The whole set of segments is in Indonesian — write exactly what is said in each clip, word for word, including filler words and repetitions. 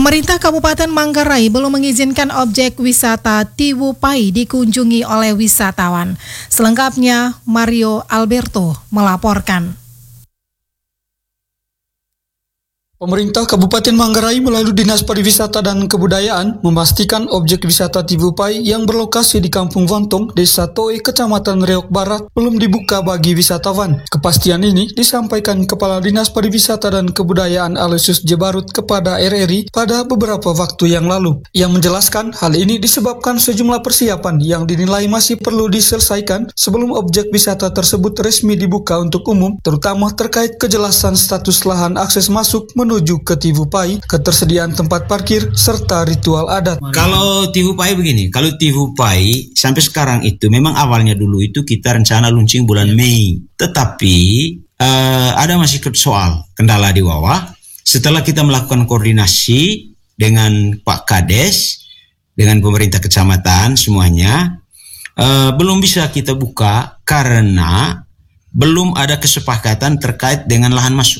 Pemerintah Kabupaten Manggarai belum mengizinkan objek wisata Tiwu Pai dikunjungi oleh wisatawan. Selengkapnya, Mario Alberto melaporkan. Pemerintah Kabupaten Manggarai melalui Dinas Pariwisata dan Kebudayaan memastikan objek wisata Tiwu Pai yang berlokasi di Kampung Vontong, Desa Toe, Kecamatan Riok Barat belum dibuka bagi wisatawan. Kepastian ini disampaikan Kepala Dinas Pariwisata dan Kebudayaan Aloysius Jebarut kepada R R I pada beberapa waktu yang lalu. Yang menjelaskan hal ini disebabkan sejumlah persiapan yang dinilai masih perlu diselesaikan sebelum objek wisata tersebut resmi dibuka untuk umum, terutama terkait kejelasan status lahan akses masuk menuju ke Tiwu Pai, ketersediaan tempat parkir, serta ritual adat. Kalau Tiwu Pai begini, kalau Tiwu Pai sampai sekarang itu memang awalnya dulu itu kita rencana launching bulan Mei. Tetapi uh, ada masih soal kendala di bawah. Setelah kita melakukan koordinasi dengan Pak Kades, dengan pemerintah kecamatan semuanya, uh, belum bisa kita buka karena belum ada kesepakatan terkait dengan lahan masuk.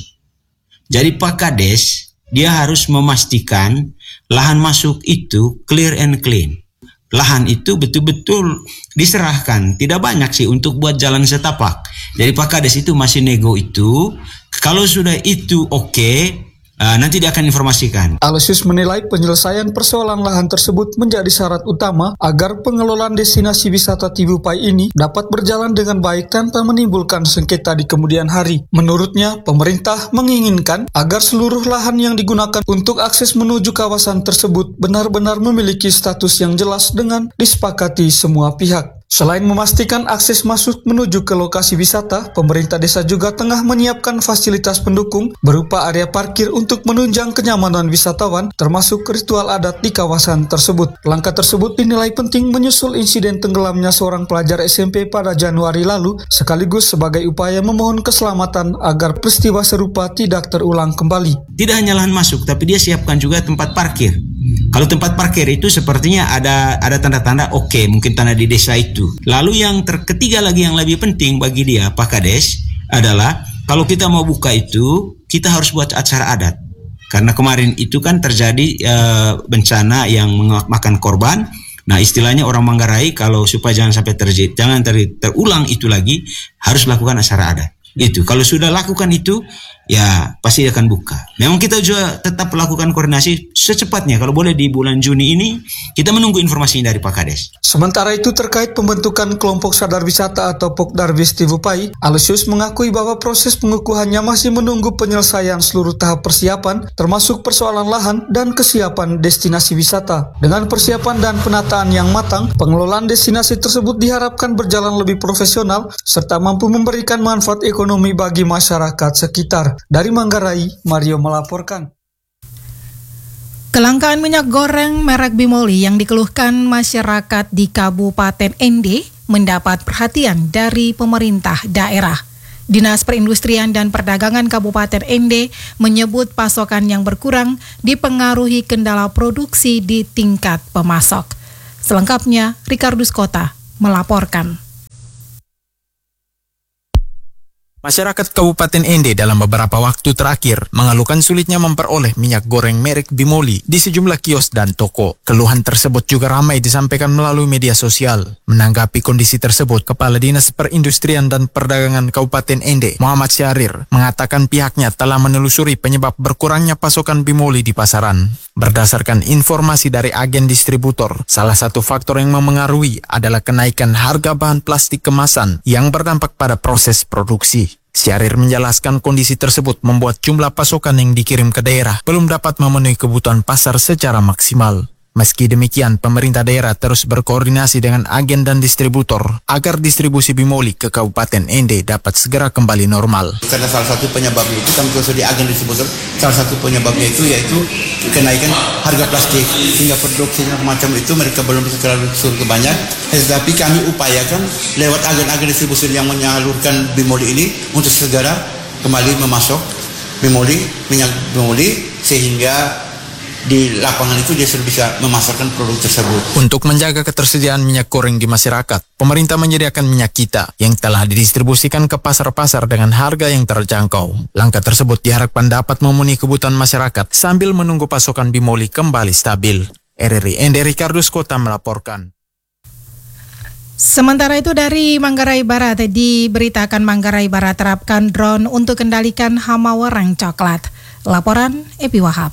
Jadi Pak Kades, dia harus memastikan lahan masuk itu clear and clean. Lahan itu betul-betul diserahkan. Tidak banyak sih untuk buat jalan setapak. Jadi Pak Kades itu masih nego itu. Kalau sudah itu oke, okay, Uh, nanti dia akan informasikan. Aloysius menilai penyelesaian persoalan lahan tersebut menjadi syarat utama agar pengelolaan destinasi wisata Tiwu Pai ini dapat berjalan dengan baik tanpa menimbulkan sengketa di kemudian hari. Menurutnya, pemerintah menginginkan agar seluruh lahan yang digunakan untuk akses menuju kawasan tersebut benar-benar memiliki status yang jelas dengan disepakati semua pihak. Selain memastikan akses masuk menuju ke lokasi wisata, pemerintah desa juga tengah menyiapkan fasilitas pendukung berupa area parkir untuk menunjang kenyamanan wisatawan, termasuk ritual adat di kawasan tersebut. Langkah tersebut dinilai penting menyusul insiden tenggelamnya seorang pelajar S M P pada Januari lalu, sekaligus sebagai upaya memohon keselamatan agar peristiwa serupa tidak terulang kembali. Tidak hanya lahan masuk, tapi dia siapkan juga tempat parkir. Kalau tempat parkir itu sepertinya ada ada tanda-tanda oke, okay, mungkin tanah di desa itu. Lalu yang ter- ketiga lagi yang lebih penting bagi dia, Pak Kades, adalah kalau kita mau buka itu, kita harus buat acara adat. Karena kemarin itu kan terjadi uh, bencana yang memakan korban. Nah, istilahnya orang Manggarai kalau supaya jangan sampai terjadi, jangan ter- terulang itu lagi, harus lakukan acara adat. Itu kalau sudah lakukan itu, ya pasti akan buka. Memang kita juga tetap lakukan koordinasi secepatnya. Kalau boleh di bulan Juni ini, kita menunggu informasi dari Pak Kades. Sementara itu terkait pembentukan kelompok sadar wisata atau Pokdarwis Tiwu Pai, Aloysius mengakui bahwa proses pengukuhannya masih menunggu penyelesaian seluruh tahap persiapan, termasuk persoalan lahan dan kesiapan destinasi wisata. Dengan persiapan dan penataan yang matang, pengelolaan destinasi tersebut diharapkan berjalan lebih profesional serta mampu memberikan manfaat ekonomi bagi masyarakat sekitar. Dari Manggarai, Mario melaporkan. Kelangkaan minyak goreng merek Bimoli yang dikeluhkan masyarakat di Kabupaten N D mendapat perhatian dari pemerintah daerah. Dinas Perindustrian dan Perdagangan Kabupaten N D menyebut pasokan yang berkurang dipengaruhi kendala produksi di tingkat pemasok. Selengkapnya, Ricardus Kota melaporkan. Masyarakat Kabupaten N D dalam beberapa waktu terakhir mengeluhkan sulitnya memperoleh minyak goreng merek Bimoli di sejumlah kios dan toko. Keluhan tersebut juga ramai disampaikan melalui media sosial. Menanggapi kondisi tersebut, Kepala Dinas Perindustrian dan Perdagangan Kabupaten N D, Muhammad Syahrir, mengatakan pihaknya telah menelusuri penyebab berkurangnya pasokan Bimoli di pasaran. Berdasarkan informasi dari agen distributor, salah satu faktor yang memengaruhi adalah kenaikan harga bahan plastik kemasan yang berdampak pada proses produksi. Syahrir menjelaskan kondisi tersebut membuat jumlah pasokan yang dikirim ke daerah belum dapat memenuhi kebutuhan pasar secara maksimal. Meski demikian, pemerintah daerah terus berkoordinasi dengan agen dan distributor agar distribusi Bimoli ke Kabupaten N D dapat segera kembali normal. Karena salah satu penyebabnya itu, kami terus di agen distributor, salah satu penyebabnya itu yaitu kenaikan harga plastik, sehingga produksinya macam itu mereka belum bisa terlalu ke banyak. Tetapi kami upayakan lewat agen-agen distribusi yang menyalurkan Bimoli ini untuk segera kembali memasok Bimoli, minyak Bimoli, sehingga di lapangan itu dia sudah bisa memasarkan produk tersebut. Untuk menjaga ketersediaan minyak goreng di masyarakat, pemerintah menyediakan minyak kita yang telah didistribusikan ke pasar-pasar dengan harga yang terjangkau. Langkah tersebut diharapkan dapat memenuhi kebutuhan masyarakat sambil menunggu pasokan bimoli kembali stabil. R R I Ende Ricardus Kota melaporkan. Sementara itu dari Manggarai Barat diberitakan Manggarai Barat terapkan drone untuk kendalikan hama wereng coklat. Laporan Epi Wahab.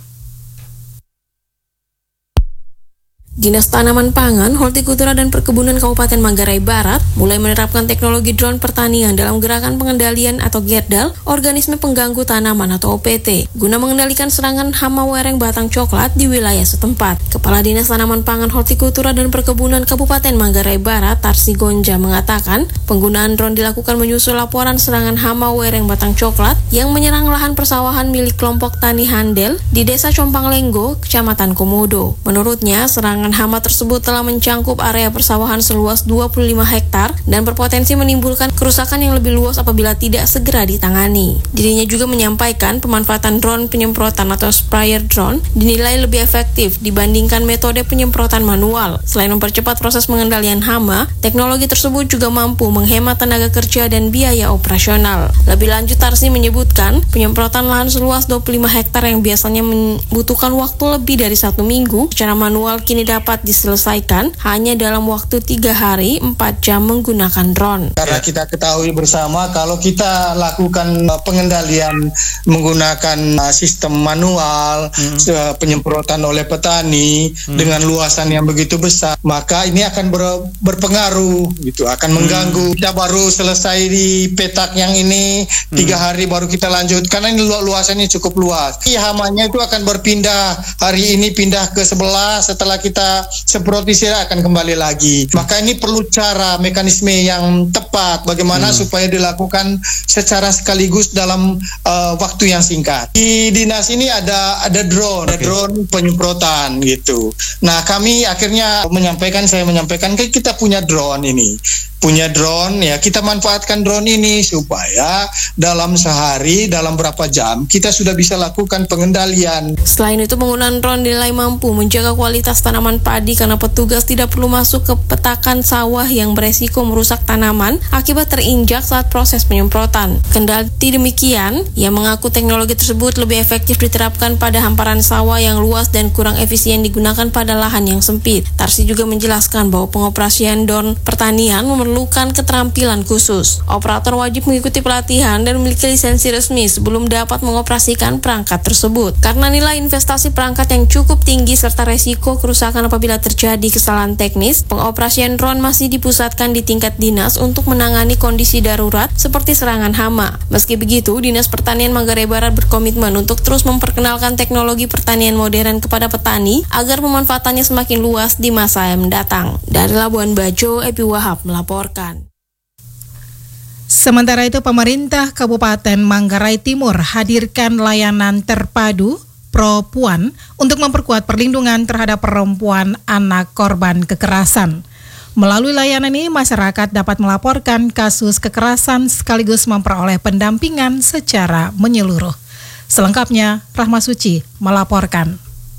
Dinas Tanaman Pangan, Hortikultura dan Perkebunan Kabupaten Manggarai Barat mulai menerapkan teknologi drone pertanian dalam gerakan pengendalian atau GERDAL, organisme pengganggu tanaman atau O P T, guna mengendalikan serangan hama wereng batang coklat di wilayah setempat. Kepala Dinas Tanaman Pangan, Hortikultura dan Perkebunan Kabupaten Manggarai Barat, Tarsi Gonja mengatakan, penggunaan drone dilakukan menyusul laporan serangan hama wereng batang coklat yang menyerang lahan persawahan milik kelompok tani Handel di Desa Companglenggo, Kecamatan Komodo. Menurutnya, serangan hama tersebut telah mencangkup area persawahan seluas dua puluh lima hektar dan berpotensi menimbulkan kerusakan yang lebih luas apabila tidak segera ditangani. Dirinya juga menyampaikan pemanfaatan drone penyemprotan atau sprayer drone dinilai lebih efektif dibandingkan metode penyemprotan manual. Selain mempercepat proses pengendalian hama, teknologi tersebut juga mampu menghemat tenaga kerja dan biaya operasional. Lebih lanjut, Tarsi menyebutkan penyemprotan lahan seluas dua puluh lima hektar yang biasanya membutuhkan waktu lebih dari satu minggu secara manual kini dapat diselesaikan hanya dalam waktu tiga hari empat jam menggunakan drone. Karena kita ketahui bersama kalau kita lakukan pengendalian menggunakan sistem manual, hmm. penyemprotan oleh petani hmm. dengan luasan yang begitu besar, maka ini akan ber, berpengaruh, gitu, akan hmm. mengganggu. Kita baru selesai di petak yang ini hmm. tiga hari baru kita lanjut karena ini luasannya cukup luas. Hamanya itu akan berpindah, hari ini pindah ke sebelah, setelah kita semprot istilahnya akan kembali lagi. Maka ini perlu cara mekanisme yang tepat bagaimana hmm. supaya dilakukan secara sekaligus dalam uh, waktu yang singkat. Di dinas ini ada ada drone, okay. ada drone penyemprotan gitu. Nah, kami akhirnya menyampaikan saya menyampaikan kita punya drone ini. Punya drone, ya kita manfaatkan drone ini supaya dalam sehari, dalam berapa jam kita sudah bisa lakukan pengendalian. Selain itu, penggunaan drone dinilai mampu menjaga kualitas tanaman padi karena petugas tidak perlu masuk ke petakan sawah yang beresiko merusak tanaman akibat terinjak saat proses penyemprotan. Kendati demikian, ia mengaku teknologi tersebut lebih efektif diterapkan pada hamparan sawah yang luas dan kurang efisien digunakan pada lahan yang sempit. Tarsi juga menjelaskan bahwa pengoperasian drone pertanian memerlukan memerlukan keterampilan khusus. Operator wajib mengikuti pelatihan dan memiliki lisensi resmi sebelum dapat mengoperasikan perangkat tersebut. Karena nilai investasi perangkat yang cukup tinggi serta resiko kerusakan apabila terjadi kesalahan teknis, pengoperasian drone masih dipusatkan di tingkat dinas untuk menangani kondisi darurat seperti serangan hama. Meski begitu, Dinas Pertanian Manggarai Barat berkomitmen untuk terus memperkenalkan teknologi pertanian modern kepada petani agar pemanfaatannya semakin luas di masa yang mendatang. Dari Labuan Bajo, Epi Wahab melaporkan. Sementara itu, pemerintah Kabupaten Manggarai Timur hadirkan layanan terpadu Pro-Puan untuk memperkuat perlindungan terhadap perempuan anak korban kekerasan. Melalui layanan ini, masyarakat dapat melaporkan kasus kekerasan sekaligus memperoleh pendampingan secara menyeluruh. Selengkapnya, Rahma Suci melaporkan.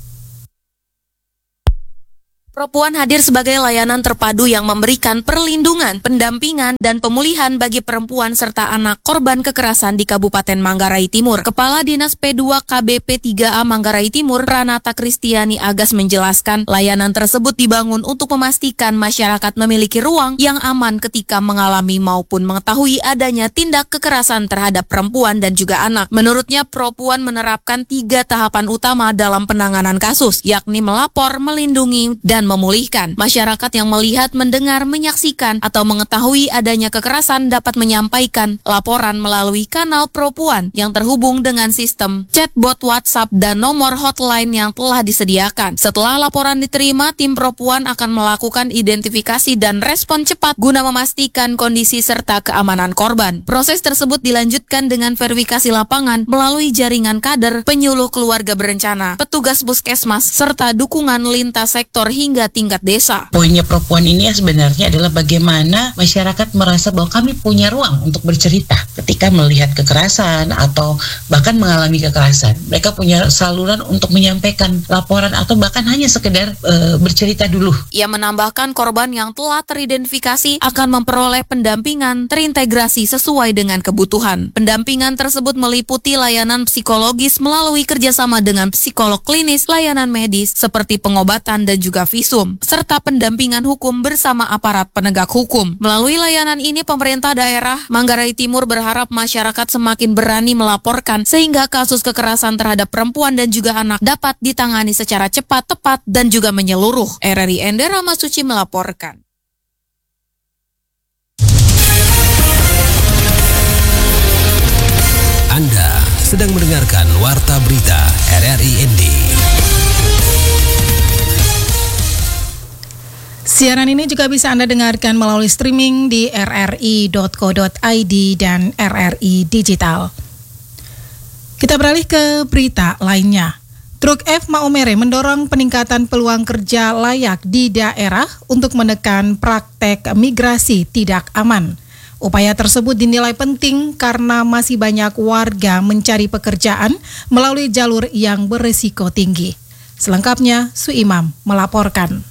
Pro-Puan hadir sebagai layanan terpadu yang memberikan perlindungan, pendampingan, dan pemulihan bagi perempuan serta anak korban kekerasan di Kabupaten Manggarai Timur. Kepala Dinas P dua K B P tiga A Manggarai Timur, Ranata Kristiani Agas menjelaskan, layanan tersebut dibangun untuk memastikan masyarakat memiliki ruang yang aman ketika mengalami maupun mengetahui adanya tindak kekerasan terhadap perempuan dan juga anak. Menurutnya, Pro-Puan menerapkan tiga tahapan utama dalam penanganan kasus, yakni melapor, melindungi, dan memulihkan. Masyarakat yang melihat, mendengar, menyaksikan, atau mengetahui adanya kekerasan dapat menyampaikan laporan melalui kanal Pro-Puan yang terhubung dengan sistem chatbot WhatsApp dan nomor hotline yang telah disediakan. Setelah laporan diterima, tim Pro-Puan akan melakukan identifikasi dan respon cepat guna memastikan kondisi serta keamanan korban. Proses tersebut dilanjutkan dengan verifikasi lapangan melalui jaringan kader, penyuluh keluarga berencana, petugas puskesmas, serta dukungan lintas sektor hingga hingga tingkat desa. Poinnya perempuan ini sebenarnya adalah bagaimana masyarakat merasa bahwa kami punya ruang untuk bercerita ketika melihat kekerasan atau bahkan mengalami kekerasan. Mereka punya saluran untuk menyampaikan laporan atau bahkan hanya sekedar e, bercerita dulu. Ia menambahkan korban yang telah teridentifikasi akan memperoleh pendampingan terintegrasi sesuai dengan kebutuhan. Pendampingan tersebut meliputi layanan psikologis melalui kerjasama dengan psikolog klinis, layanan medis seperti pengobatan dan juga visum, serta pendampingan hukum bersama aparat penegak hukum. Melalui layanan ini, pemerintah daerah Manggarai Timur berharap masyarakat semakin berani melaporkan sehingga kasus kekerasan terhadap perempuan dan juga anak dapat ditangani secara cepat, tepat, dan juga menyeluruh. R R I Ende Ramasuci melaporkan. Anda sedang mendengarkan Warta Berita R R I N D. Siaran ini juga bisa Anda dengarkan melalui streaming di r r i dot co dot i d dan R R I Digital. Kita beralih ke berita lainnya. Truk F Maumere mendorong peningkatan peluang kerja layak di daerah untuk menekan praktek migrasi tidak aman. Upaya tersebut dinilai penting karena masih banyak warga mencari pekerjaan melalui jalur yang berisiko tinggi. Selengkapnya, Suimam melaporkan.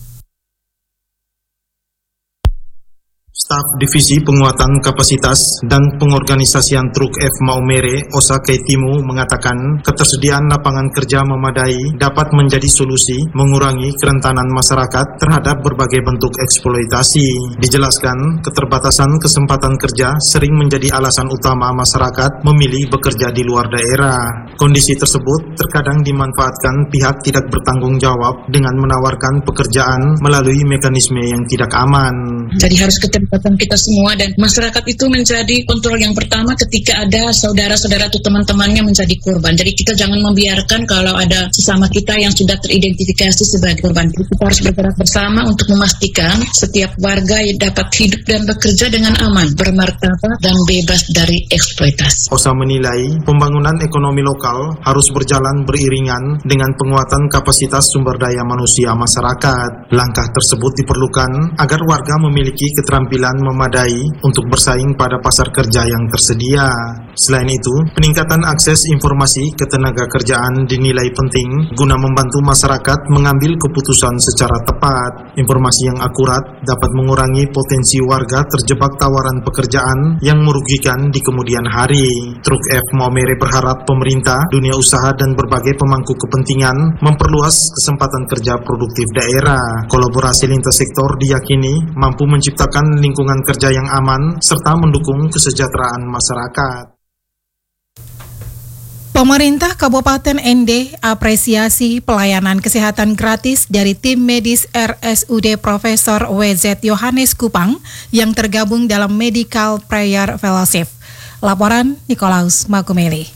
Staf Divisi Penguatan Kapasitas dan Pengorganisasian Truk F Maumere, Osa Keitimu, mengatakan ketersediaan lapangan kerja memadai dapat menjadi solusi mengurangi kerentanan masyarakat terhadap berbagai bentuk eksploitasi. Dijelaskan, keterbatasan kesempatan kerja sering menjadi alasan utama masyarakat memilih bekerja di luar daerah. Kondisi tersebut terkadang dimanfaatkan pihak tidak bertanggung jawab dengan menawarkan pekerjaan melalui mekanisme yang tidak aman. Jadi harus keterlibatan kita semua dan masyarakat itu menjadi kontrol yang pertama ketika ada saudara-saudara atau teman-temannya menjadi korban. Jadi kita jangan membiarkan kalau ada sesama kita yang sudah teridentifikasi sebagai korban. Kita harus bergerak bersama untuk memastikan setiap warga dapat hidup dan bekerja dengan aman, bermartabat dan bebas dari eksploitasi. Osa menilai pembangunan ekonomi lokal harus berjalan beriringan dengan penguatan kapasitas sumber daya manusia masyarakat. Langkah tersebut diperlukan agar warga memiliki keterampilan memadai untuk bersaing pada pasar kerja yang tersedia. Selain itu, peningkatan akses informasi ketenaga kerjaan dinilai penting guna membantu masyarakat mengambil keputusan secara tepat. Informasi yang akurat dapat mengurangi potensi warga terjebak tawaran pekerjaan yang merugikan di kemudian hari. Truk F Maumere berharap pemerintah, dunia usaha dan berbagai pemangku kepentingan memperluas kesempatan kerja produktif daerah. Kolaborasi lintas sektor diyakini mampu menciptakan lingkungan kerja yang aman serta mendukung kesejahteraan masyarakat. Pemerintah Kabupaten Ende apresiasi pelayanan kesehatan gratis dari tim medis R S U D Profesor W Z Yohanes Kupang yang tergabung dalam Medical Prayer Fellowship. Laporan Nikolaus Magumeli.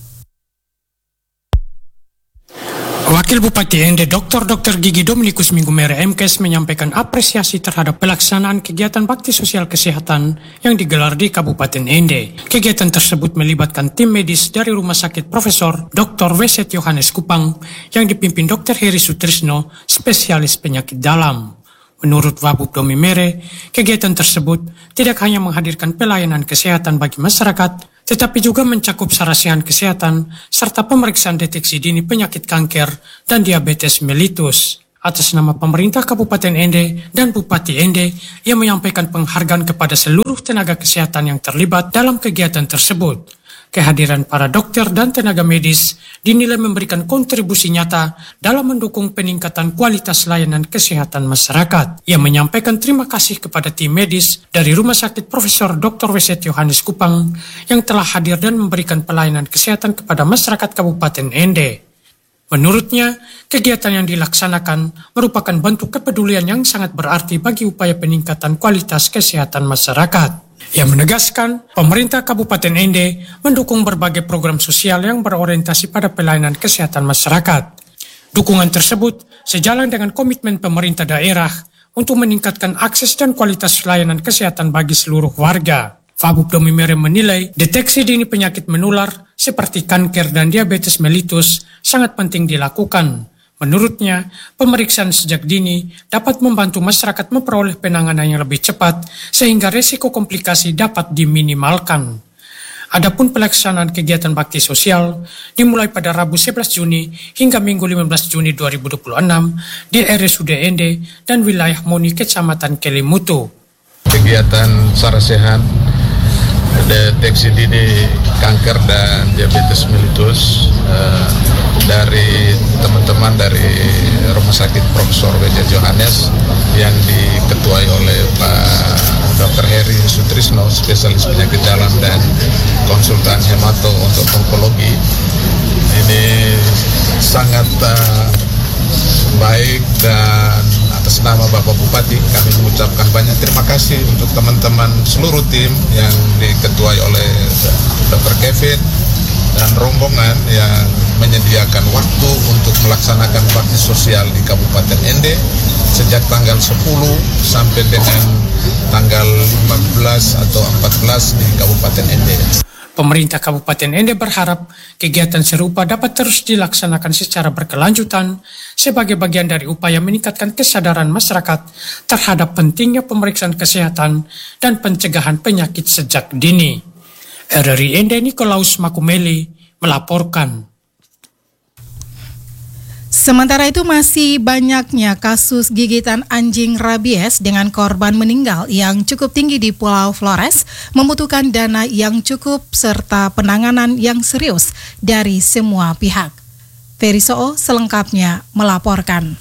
Wakil Bupati Ende Doktor Doktor Gigi Dominikus Minggumere M Kes menyampaikan apresiasi terhadap pelaksanaan kegiatan bakti sosial kesehatan yang digelar di Kabupaten Ende. Kegiatan tersebut melibatkan tim medis dari Rumah Sakit Profesor Doktor W Z Yohanes Kupang yang dipimpin Doktor Heri Sutrisno, spesialis penyakit dalam. Menurut Wabub Domimere, kegiatan tersebut tidak hanya menghadirkan pelayanan kesehatan bagi masyarakat, tetapi juga mencakup sarasian kesehatan serta pemeriksaan deteksi dini penyakit kanker dan diabetes mellitus. Atas nama pemerintah Kabupaten Ende dan Bupati Ende, ia menyampaikan penghargaan kepada seluruh tenaga kesehatan yang terlibat dalam kegiatan tersebut. Kehadiran para dokter dan tenaga medis dinilai memberikan kontribusi nyata dalam mendukung peningkatan kualitas layanan kesehatan masyarakat. Ia menyampaikan terima kasih kepada tim medis dari Rumah Sakit Profesor Doktor W Z Yohanes Kupang yang telah hadir dan memberikan pelayanan kesehatan kepada masyarakat Kabupaten Ende. Menurutnya, kegiatan yang dilaksanakan merupakan bentuk kepedulian yang sangat berarti bagi upaya peningkatan kualitas kesehatan masyarakat. Ia menegaskan, pemerintah Kabupaten Ende mendukung berbagai program sosial yang berorientasi pada pelayanan kesehatan masyarakat. Dukungan tersebut sejalan dengan komitmen pemerintah daerah untuk meningkatkan akses dan kualitas layanan kesehatan bagi seluruh warga. Wabub Domimere menilai deteksi dini penyakit menular seperti kanker dan diabetes mellitus sangat penting dilakukan. Menurutnya, pemeriksaan sejak dini dapat membantu masyarakat memperoleh penanganan yang lebih cepat sehingga risiko komplikasi dapat diminimalkan. Adapun pelaksanaan kegiatan bakti sosial dimulai pada Rabu sebelas Juni hingga Minggu lima belas Juni dua ribu dua puluh enam di R S U D Ende dan wilayah Moni Kecamatan Kelimutu. Kegiatan Sara Sehat, deteksi dini kanker dan diabetes mellitus uh, dari teman-teman dari Rumah Sakit Profesor W J Johannes yang diketuai oleh Pak Dokter Heri Sutrisno, spesialis penyakit dalam dan konsultan hemato untuk onkologi. Ini sangat uh, baik, dan atas nama Bapak Bupati kami mengucapkan banyak terima kasih untuk teman-teman seluruh tim yang diketuai oleh Dokter Kevin dan rombongan yang menyediakan waktu untuk melaksanakan bakti sosial di Kabupaten Ende sejak tanggal sepuluh sampai dengan tanggal lima belas atau empat belas di Kabupaten Ende. Pemerintah Kabupaten Ende berharap kegiatan serupa dapat terus dilaksanakan secara berkelanjutan sebagai bagian dari upaya meningkatkan kesadaran masyarakat terhadap pentingnya pemeriksaan kesehatan dan pencegahan penyakit sejak dini. R R I Ende Nikolaus Makumeli melaporkan. Sementara itu masih banyaknya kasus gigitan anjing rabies dengan korban meninggal yang cukup tinggi di Pulau Flores membutuhkan dana yang cukup serta penanganan yang serius dari semua pihak. Ferry Soo selengkapnya melaporkan.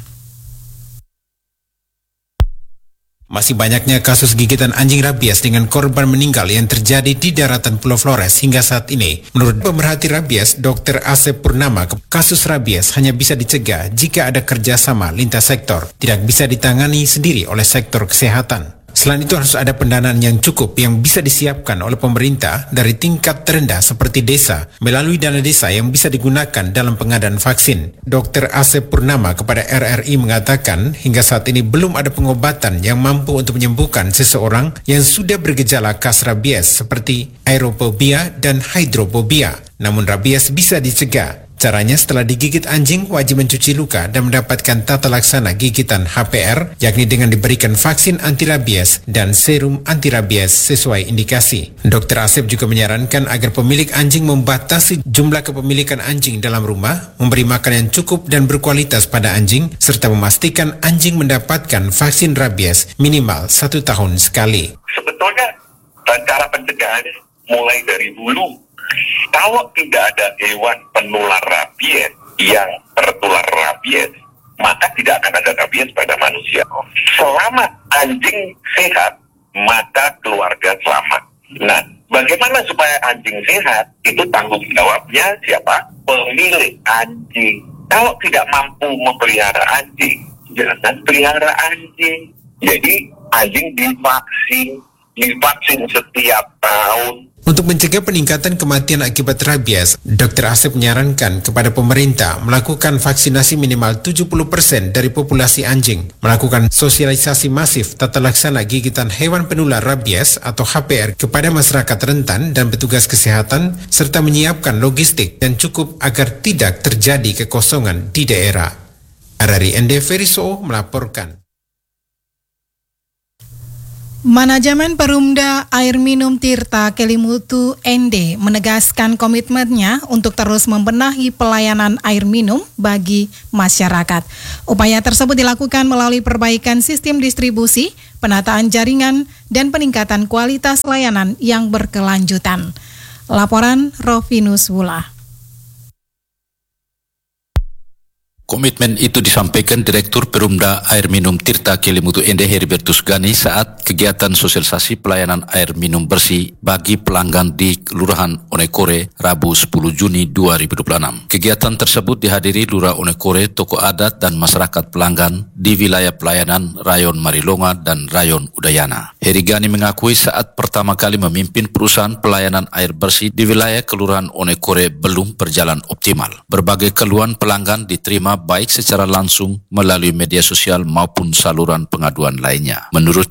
Masih banyaknya kasus gigitan anjing rabies dengan korban meninggal yang terjadi di daratan Pulau Flores hingga saat ini. Menurut pemerhati rabies, Dokter Asep Purnama, kasus rabies hanya bisa dicegah jika ada kerjasama lintas sektor, tidak bisa ditangani sendiri oleh sektor kesehatan. Selain itu harus ada pendanaan yang cukup yang bisa disiapkan oleh pemerintah dari tingkat terendah seperti desa melalui dana desa yang bisa digunakan dalam pengadaan vaksin. Dokter Asep Purnama kepada R R I mengatakan hingga saat ini belum ada pengobatan yang mampu untuk menyembuhkan seseorang yang sudah bergejala khas rabies seperti aerophobia dan hydrophobia. Namun rabies bisa dicegah. Caranya setelah digigit anjing wajib mencuci luka dan mendapatkan tata laksana gigitan H P R, yakni dengan diberikan vaksin anti rabies dan serum anti rabies sesuai indikasi. Dokter Asep juga menyarankan agar pemilik anjing membatasi jumlah kepemilikan anjing dalam rumah, memberi makan yang cukup dan berkualitas pada anjing, serta memastikan anjing mendapatkan vaksin rabies minimal satu tahun sekali. Sebetulnya cara pencegahannya mulai dari hulu. Kalau tidak ada hewan penular rabies yang tertular rabies, maka tidak akan ada rabies pada manusia. Selama anjing sehat, maka keluarga selamat. Nah, bagaimana supaya anjing sehat? Itu tanggung jawabnya siapa? Pemilik anjing. Kalau tidak mampu memelihara anjing, jangan pelihara anjing. Jadi anjing divaksin, divaksin setiap tahun. Untuk mencegah peningkatan kematian akibat rabies, Dokter Asep menyarankan kepada pemerintah melakukan vaksinasi minimal tujuh puluh persen dari populasi anjing, melakukan sosialisasi masif tata laksana gigitan hewan penular rabies atau H P R kepada masyarakat rentan dan petugas kesehatan, serta menyiapkan logistik yang cukup agar tidak terjadi kekosongan di daerah. R R I Ende Ferry Soo melaporkan. Manajemen Perumda Air Minum Tirta Kelimutu Ende menegaskan komitmennya untuk terus membenahi pelayanan air minum bagi masyarakat. Upaya tersebut dilakukan melalui perbaikan sistem distribusi, penataan jaringan, dan peningkatan kualitas layanan yang berkelanjutan. Laporan Rovinus Wula. Komitmen itu disampaikan Direktur Perumda Air Minum Tirta Kelimutu Ende Heribertus Gani saat kegiatan sosialisasi pelayanan air minum bersih bagi pelanggan di Kelurahan Onekore Rabu sepuluh Juni dua ribu dua puluh enam. Kegiatan tersebut dihadiri Lurah Onekore, tokoh adat dan masyarakat pelanggan di wilayah pelayanan Rayon Marilonga dan Rayon Udayana. Heri Gani mengakui saat pertama kali memimpin perusahaan pelayanan air bersih di wilayah Kelurahan Onekore belum berjalan optimal. Berbagai keluhan pelanggan diterima baik secara langsung melalui media sosial maupun saluran pengaduan lainnya. Menurutnya,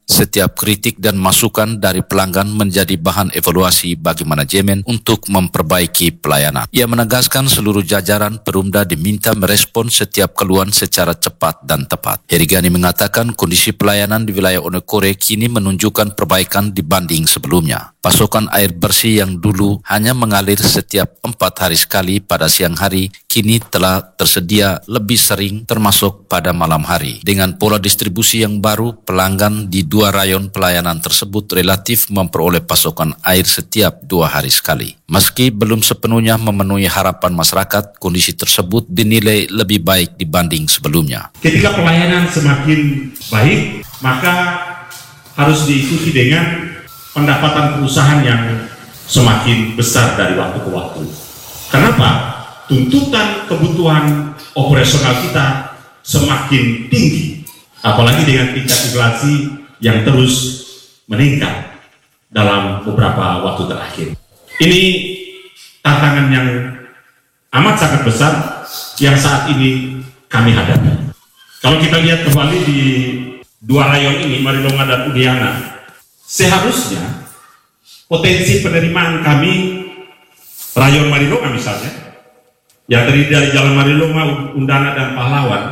Setiap kritik dan masukan dari pelanggan menjadi bahan evaluasi bagi manajemen untuk memperbaiki pelayanan. Ia menegaskan seluruh jajaran Perumda diminta merespon setiap keluhan secara cepat dan tepat. Heri Gani mengatakan kondisi pelayanan di wilayah Onekore kini menunjukkan perbaikan dibanding sebelumnya. Pasokan air bersih yang dulu hanya mengalir setiap empat hari sekali pada siang hari, kini telah tersedia lebih sering termasuk pada malam hari. Dengan pola distribusi yang baru, pelanggan di dua rayon pelayanan tersebut relatif memperoleh pasokan air setiap dua hari sekali. Meski belum sepenuhnya memenuhi harapan masyarakat, kondisi tersebut dinilai lebih baik dibanding sebelumnya. Ketika pelayanan semakin baik, maka harus diikuti dengan pendapatan perusahaan yang semakin besar dari waktu ke waktu. Kenapa? Tuntutan kebutuhan operasional kita semakin tinggi, apalagi dengan tingkat inflasi yang terus meningkat dalam beberapa waktu terakhir. Ini tantangan yang amat sangat besar yang saat ini kami hadapi. Kalau kita lihat kembali di dua rayon ini, Marilonga dan Udiana, seharusnya potensi penerimaan kami, rayon Marilonga misalnya, yang terdiri dari Jalan Marilonga, Undana, dan Pahlawan,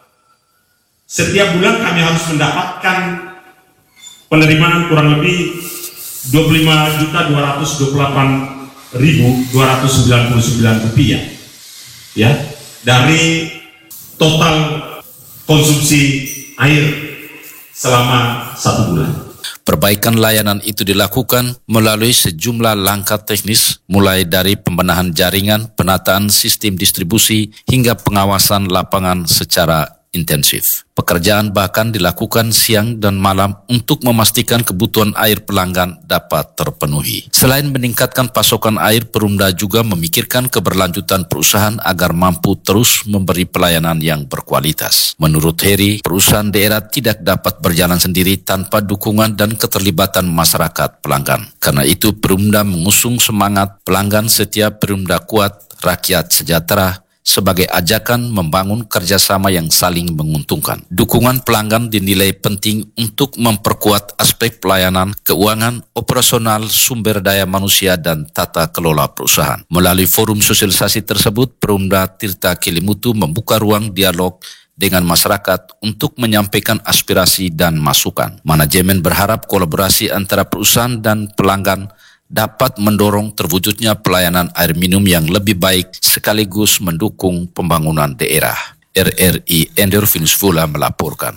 setiap bulan kami harus mendapatkan penerimaan kurang lebih dua puluh lima juta dua ratus dua puluh delapan ribu dua ratus sembilan puluh sembilan rupiah, ya, dari total konsumsi air selama satu bulan. Perbaikan layanan itu dilakukan melalui sejumlah langkah teknis, mulai dari pembenahan jaringan, penataan sistem distribusi, hingga pengawasan lapangan secara intensif. Pekerjaan bahkan dilakukan siang dan malam untuk memastikan kebutuhan air pelanggan dapat terpenuhi. Selain meningkatkan pasokan air, Perumda juga memikirkan keberlanjutan perusahaan agar mampu terus memberi pelayanan yang berkualitas. Menurut Heri, perusahaan daerah tidak dapat berjalan sendiri tanpa dukungan dan keterlibatan masyarakat pelanggan. Karena itu, Perumda mengusung semangat pelanggan setia, Perumda kuat, rakyat sejahtera, sebagai ajakan membangun kerjasama yang saling menguntungkan. Dukungan pelanggan dinilai penting untuk memperkuat aspek pelayanan, keuangan, operasional, sumber daya manusia, dan tata kelola perusahaan. Melalui forum sosialisasi tersebut, Perumda Tirta Kelimutu membuka ruang dialog dengan masyarakat untuk menyampaikan aspirasi dan masukan. Manajemen berharap kolaborasi antara perusahaan dan pelanggan dapat mendorong terwujudnya pelayanan air minum yang lebih baik sekaligus mendukung pembangunan daerah. R R I Endorfinus Fula melaporkan.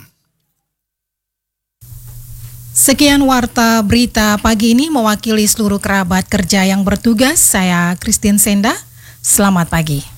Sekian warta berita pagi ini mewakili seluruh kerabat kerja yang bertugas. Saya Christine Senda. Selamat pagi.